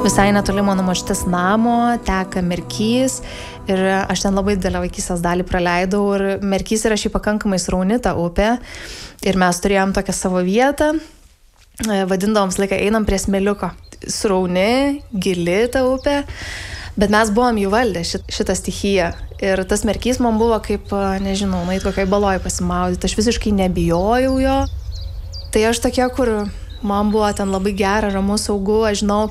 Visai netoli mano močiutės namo teka Merkys ir aš ten labai didelę vaikystės dalį praleidau ir Merkys yra šiaip pakankamai srauni ta upė ir mes turėjom tokią savo vietą, vadindavom visą laiką einam prie smėliuko. Srauni, gili ta upė, bet mes buvom jų valdę šitą stichiją ir tas Merkys man buvo kaip, nežinau, nueit kokioj baloj pasimaudyti, aš visiškai nebijojau jo. Tai aš tokia, kur man buvo ten labai gera, ramu, saugu, aš žinau,